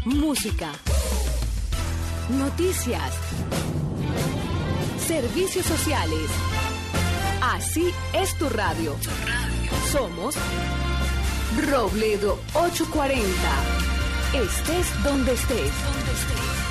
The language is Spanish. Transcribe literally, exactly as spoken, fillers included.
música, noticias, servicios sociales. Así es tu radio. Somos Robledo ochocientos cuarenta. Estés donde estés.